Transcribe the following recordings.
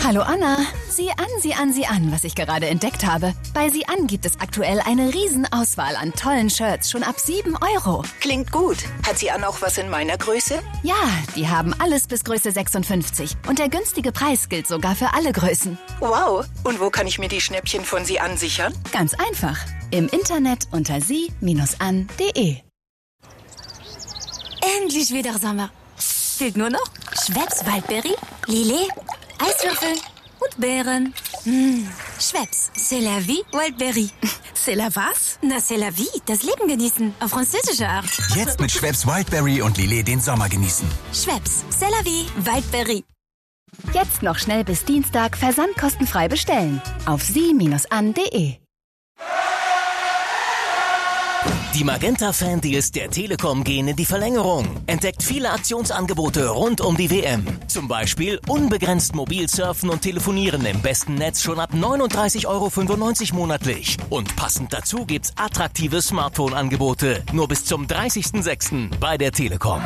Hallo Anna. Sieh an, was ich gerade entdeckt habe. Bei Sieh an gibt es aktuell eine Riesenauswahl an tollen Shirts, schon ab 7 €. Klingt gut. Hat Sieh an auch was in meiner Größe? Ja, die haben alles bis Größe 56. Und der günstige Preis gilt sogar für alle Größen. Wow. Und wo kann ich mir die Schnäppchen von Sieh an sichern? Ganz einfach. Im Internet unter sie-an.de. Endlich wieder Sommer. Fehlt nur noch Schweppes Waldberry, Lillet, Eiswürfel und Beeren. Schweppes, c'est la vie, Waldberry. C'est la was? Na, c'est la vie, das Leben genießen, auf französische Art. Jetzt mit Schweppes Wildberry und Lillet den Sommer genießen. Schweppes, c'est la vie, Waldberry. Jetzt noch schnell bis Dienstag versandkostenfrei bestellen. Auf sie-an.de. Die Magenta-Fan-Deals der Telekom gehen in die Verlängerung. Entdeckt viele Aktionsangebote rund um die WM. Zum Beispiel unbegrenzt mobil surfen und telefonieren im besten Netz schon ab 39,95 € monatlich. Und passend dazu gibt's attraktive Smartphone-Angebote. Nur bis zum 30.06. bei der Telekom.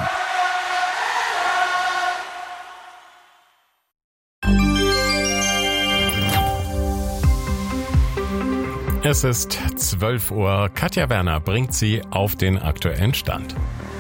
Es ist 12 Uhr. Katja Werner bringt Sie auf den aktuellen Stand.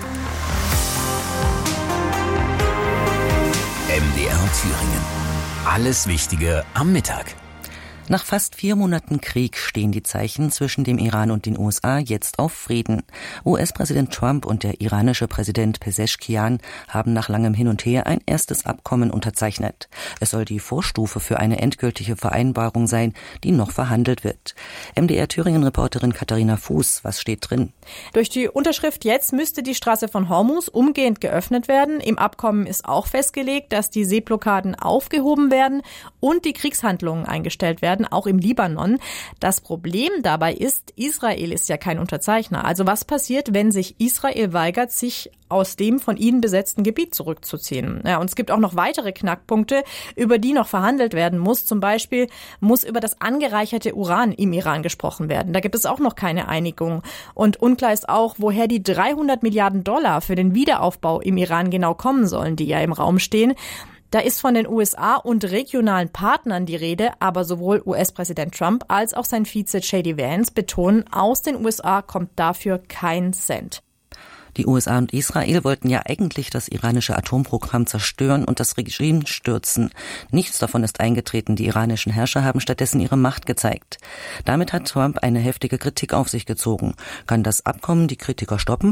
MDR Thüringen. Alles Wichtige am Mittag. Nach fast 4 Monaten Krieg stehen die Zeichen zwischen dem Iran und den USA jetzt auf Frieden. US-Präsident Trump und der iranische Präsident Pezeshkian haben nach langem Hin und Her ein erstes Abkommen unterzeichnet. Es soll die Vorstufe für eine endgültige Vereinbarung sein, die noch verhandelt wird. MDR Thüringen-Reporterin Katharina Fuß, was steht drin? Durch die Unterschrift jetzt müsste die Straße von Hormuz umgehend geöffnet werden. Im Abkommen ist auch festgelegt, dass die Seeblockaden aufgehoben werden und die Kriegshandlungen eingestellt werden, auch im Libanon. Das Problem dabei ist, Israel ist ja kein Unterzeichner. Also was passiert, wenn sich Israel weigert, sich aus dem von ihnen besetzten Gebiet zurückzuziehen? Ja, und es gibt auch noch weitere Knackpunkte, über die noch verhandelt werden muss. Zum Beispiel muss über das angereicherte Uran im Iran gesprochen werden. Da gibt es auch noch keine Einigung. Und unklar ist auch, woher die $300 Milliarden für den Wiederaufbau im Iran genau kommen sollen, die ja im Raum stehen. Da ist von den USA und regionalen Partnern die Rede, aber sowohl US-Präsident Trump als auch sein Vize J.D. Vance betonen, aus den USA kommt dafür kein Cent. Die USA und Israel wollten ja eigentlich das iranische Atomprogramm zerstören und das Regime stürzen. Nichts davon ist eingetreten. Die iranischen Herrscher haben stattdessen ihre Macht gezeigt. Damit hat Trump eine heftige Kritik auf sich gezogen. Kann das Abkommen die Kritiker stoppen?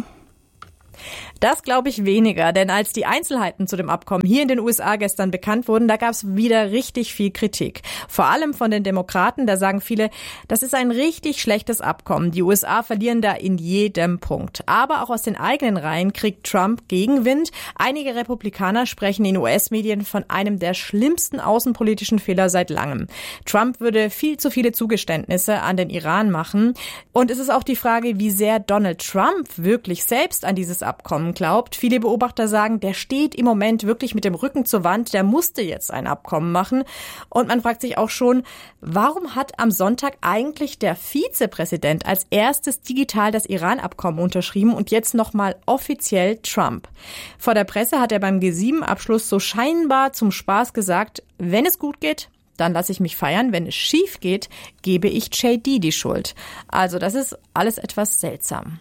Das glaube ich weniger, denn als die Einzelheiten zu dem Abkommen hier in den USA gestern bekannt wurden, da gab es wieder richtig viel Kritik. Vor allem von den Demokraten, da sagen viele, das ist ein richtig schlechtes Abkommen. Die USA verlieren da in jedem Punkt. Aber auch aus den eigenen Reihen kriegt Trump Gegenwind. Einige Republikaner sprechen in US-Medien von einem der schlimmsten außenpolitischen Fehler seit langem. Trump würde viel zu viele Zugeständnisse an den Iran machen. Und es ist auch die Frage, wie sehr Donald Trump wirklich selbst an dieses Abkommen glaubt. Viele Beobachter sagen, der steht im Moment wirklich mit dem Rücken zur Wand, der musste jetzt ein Abkommen machen. Und man fragt sich auch schon, warum hat am Sonntag eigentlich der Vizepräsident als erstes digital das Iran-Abkommen unterschrieben und jetzt nochmal offiziell Trump? Vor der Presse hat er beim G7-Abschluss so scheinbar zum Spaß gesagt, wenn es gut geht, dann lasse ich mich feiern. Wenn es schief geht, gebe ich JD die Schuld. Also das ist alles etwas seltsam.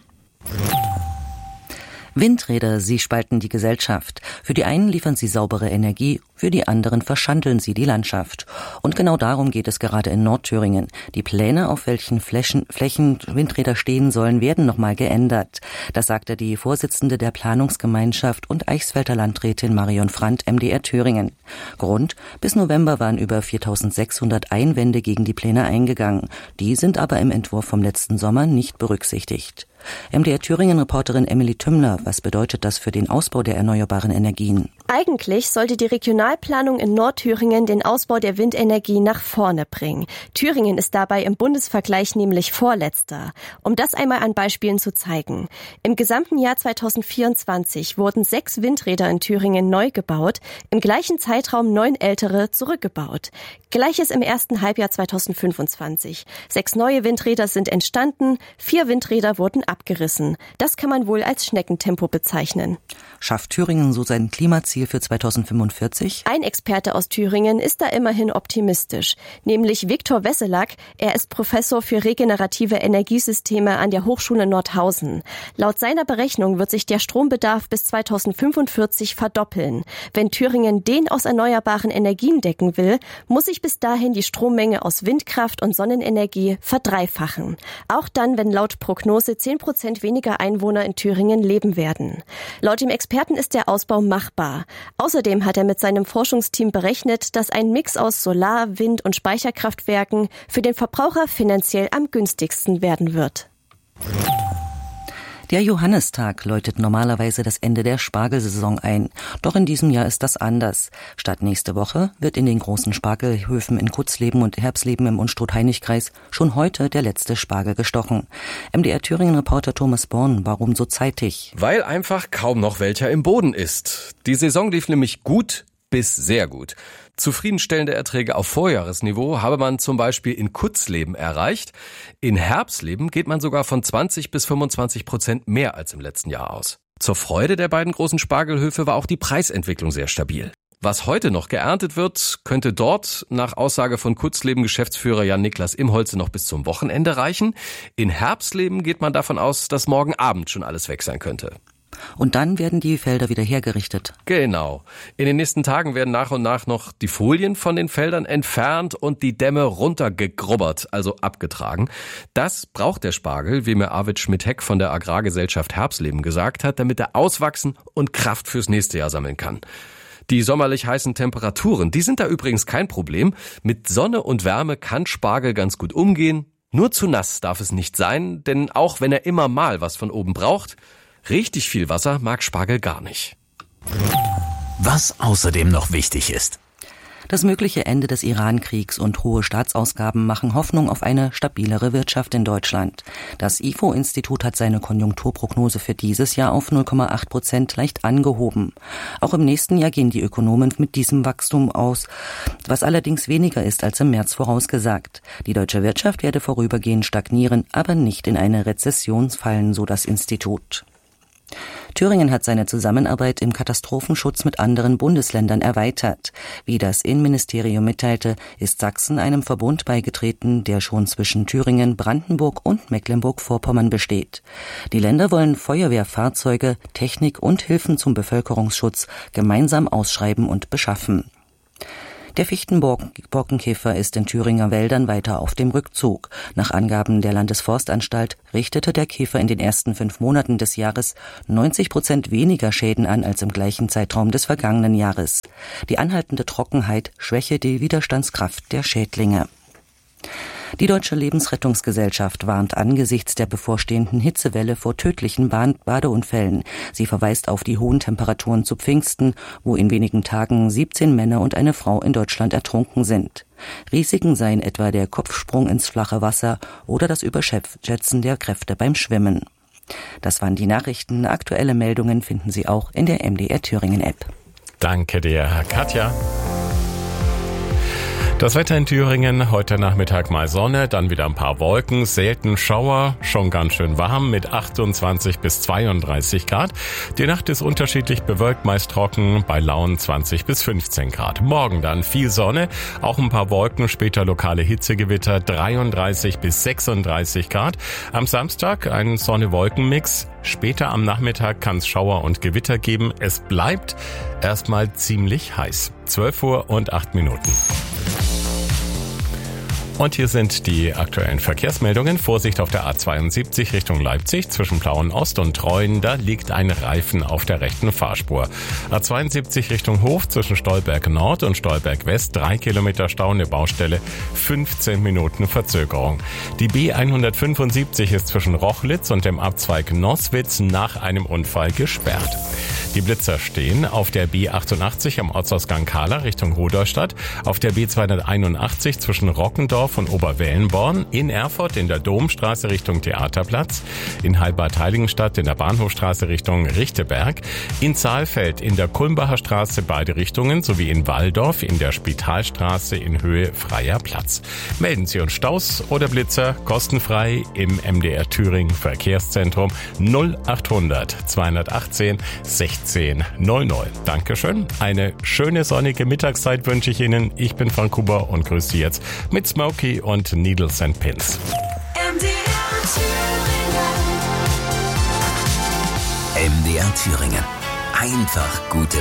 Windräder, sie spalten die Gesellschaft. Für die einen liefern sie saubere Energie, für die anderen verschandeln sie die Landschaft. Und genau darum geht es gerade in Nordthüringen. Die Pläne, auf welchen Flächen Windräder stehen sollen, werden nochmal geändert. Das sagte die Vorsitzende der Planungsgemeinschaft und Eichsfelder Landrätin Marion Frandt, MDR Thüringen. Grund: bis November waren über 4.600 Einwände gegen die Pläne eingegangen. Die sind aber im Entwurf vom letzten Sommer nicht berücksichtigt. MDR Thüringen-Reporterin Emily Tümmler, was bedeutet das für den Ausbau der erneuerbaren Energien? Eigentlich sollte die Regionalplanung in Nordthüringen den Ausbau der Windenergie nach vorne bringen. Thüringen ist dabei im Bundesvergleich nämlich Vorletzter. Um das einmal an Beispielen zu zeigen. Im gesamten Jahr 2024 wurden 6 Windräder in Thüringen neu gebaut, im gleichen Zeitraum 9 ältere zurückgebaut. Gleiches im ersten Halbjahr 2025. 6 neue Windräder sind entstanden, 4 Windräder wurden abgerissen. abgerissen. Das kann man wohl als Schneckentempo bezeichnen. Schafft Thüringen so sein Klimaziel für 2045? Ein Experte aus Thüringen ist da immerhin optimistisch, nämlich Viktor Wesselack. Er ist Professor für regenerative Energiesysteme an der Hochschule Nordhausen. Laut seiner Berechnung wird sich der Strombedarf bis 2045 verdoppeln. Wenn Thüringen den aus erneuerbaren Energien decken will, muss sich bis dahin die Strommenge aus Windkraft und Sonnenenergie verdreifachen. Auch dann, wenn laut Prognose 10% weniger Einwohner in Thüringen leben werden. Laut dem Experten ist der Ausbau machbar. Außerdem hat er mit seinem Forschungsteam berechnet, dass ein Mix aus Solar-, Wind- und Speicherkraftwerken für den Verbraucher finanziell am günstigsten werden wird. Der Johannistag läutet normalerweise das Ende der Spargelsaison ein. Doch in diesem Jahr ist das anders. Statt nächste Woche wird in den großen Spargelhöfen in Kutzleben und Herbsleben im Unstrut-Heinig-Kreis schon heute der letzte Spargel gestochen. MDR Thüringen-Reporter Thomas Born, warum so zeitig? Weil einfach kaum noch welcher im Boden ist. Die Saison lief nämlich gut bis sehr gut. Zufriedenstellende Erträge auf Vorjahresniveau habe man zum Beispiel in Kutzleben erreicht. In Herbsleben geht man sogar von 20 bis 25% mehr als im letzten Jahr aus. Zur Freude der beiden großen Spargelhöfe war auch die Preisentwicklung sehr stabil. Was heute noch geerntet wird, könnte dort nach Aussage von Kutzleben-Geschäftsführer Jan-Niklas Imholze noch bis zum Wochenende reichen. In Herbsleben geht man davon aus, dass morgen Abend schon alles weg sein könnte. Und dann werden die Felder wieder hergerichtet. Genau. In den nächsten Tagen werden nach und nach noch die Folien von den Feldern entfernt und die Dämme runtergegrubbert, also abgetragen. Das braucht der Spargel, wie mir Arvid Schmidt-Heck von der Agrargesellschaft Herbsleben gesagt hat, damit er auswachsen und Kraft fürs nächste Jahr sammeln kann. Die sommerlich heißen Temperaturen, die sind da übrigens kein Problem. Mit Sonne und Wärme kann Spargel ganz gut umgehen. Nur zu nass darf es nicht sein, denn auch wenn er immer mal was von oben braucht, richtig viel Wasser mag Spargel gar nicht. Was außerdem noch wichtig ist. Das mögliche Ende des Iran-Kriegs und hohe Staatsausgaben machen Hoffnung auf eine stabilere Wirtschaft in Deutschland. Das IFO-Institut hat seine Konjunkturprognose für dieses Jahr auf 0,8% leicht angehoben. Auch im nächsten Jahr gehen die Ökonomen mit diesem Wachstum aus, was allerdings weniger ist als im März vorausgesagt. Die deutsche Wirtschaft werde vorübergehend stagnieren, aber nicht in eine Rezession fallen, so das Institut. Thüringen hat seine Zusammenarbeit im Katastrophenschutz mit anderen Bundesländern erweitert. Wie das Innenministerium mitteilte, ist Sachsen einem Verbund beigetreten, der schon zwischen Thüringen, Brandenburg und Mecklenburg-Vorpommern besteht. Die Länder wollen Feuerwehrfahrzeuge, Technik und Hilfen zum Bevölkerungsschutz gemeinsam ausschreiben und beschaffen. Der Fichtenborkenkäfer ist in Thüringer Wäldern weiter auf dem Rückzug. Nach Angaben der Landesforstanstalt richtete der Käfer in den ersten 5 Monaten des Jahres 90% weniger Schäden an als im gleichen Zeitraum des vergangenen Jahres. Die anhaltende Trockenheit schwäche die Widerstandskraft der Schädlinge. Die Deutsche Lebensrettungsgesellschaft warnt angesichts der bevorstehenden Hitzewelle vor tödlichen Badeunfällen. Sie verweist auf die hohen Temperaturen zu Pfingsten, wo in wenigen Tagen 17 Männer und eine Frau in Deutschland ertrunken sind. Risiken seien etwa der Kopfsprung ins flache Wasser oder das Überschätzen der Kräfte beim Schwimmen. Das waren die Nachrichten. Aktuelle Meldungen finden Sie auch in der MDR Thüringen App. Danke dir, Katja. Das Wetter in Thüringen, heute Nachmittag mal Sonne, dann wieder ein paar Wolken, selten Schauer, schon ganz schön warm mit 28 bis 32 Grad. Die Nacht ist unterschiedlich bewölkt, meist trocken, bei lauen 20 bis 15 Grad. Morgen dann viel Sonne, auch ein paar Wolken, später lokale Hitzegewitter, 33 bis 36 Grad. Am Samstag ein Sonne-Wolken-Mix. Später am Nachmittag kann es Schauer und Gewitter geben. Es bleibt erstmal ziemlich heiß. 12 Uhr und 8 Minuten. Und hier sind die aktuellen Verkehrsmeldungen. Vorsicht auf der A72 Richtung Leipzig zwischen Plauen-Ost und Treuen. Da liegt ein Reifen auf der rechten Fahrspur. A72 Richtung Hof zwischen Stolberg Nord und Stolberg West. 3 Kilometer Stau, eine Baustelle, 15 Minuten Verzögerung. Die B175 ist zwischen Rochlitz und dem Abzweig Noswitz nach einem Unfall gesperrt. Die Blitzer stehen auf der B88 am Ortsausgang Kahler Richtung Rudolstadt, auf der B281 zwischen Rockendorf Waldorf und Oberwellenborn, in Erfurt in der Domstraße Richtung Theaterplatz, in Heilbad-Heiligenstadt in der Bahnhofstraße Richtung Richteberg, in Saalfeld in der Kulmbacher Straße beide Richtungen sowie in Walldorf in der Spitalstraße in Höhe Freier Platz. Melden Sie uns Staus oder Blitzer kostenfrei im MDR Thüringen Verkehrszentrum 0800 218 16 00. Dankeschön. Eine schöne sonnige Mittagszeit wünsche ich Ihnen. Ich bin Frank Huber und grüße Sie jetzt mit Smokey und Needles and Pins. MDR Thüringen. Einfach gute